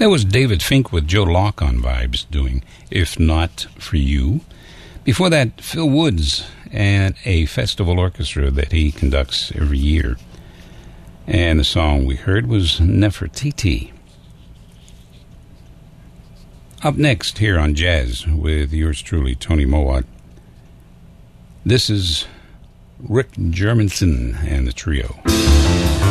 That was David Fink with Joe Locke on Vibes doing If Not For You. Before that, Phil Woods and a festival orchestra that he conducts every year. And the song we heard was Nefertiti. Up next here on Jazz with yours truly, Tony Mowat. This is Rick Germanson and the trio.